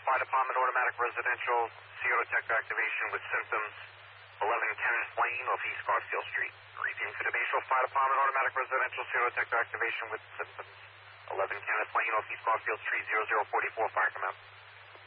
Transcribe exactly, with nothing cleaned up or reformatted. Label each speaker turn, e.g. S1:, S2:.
S1: Fire Department, automatic residential, Sierra Tech activation with symptoms, eleven Kenneth Lane off East Garfield Street. Repeating for the Bayshore Fire Department, automatic residential, Sierra Tech activation with symptoms, eleven Kenneth Lane off East Garfield Street, zero zero four four, fire come out.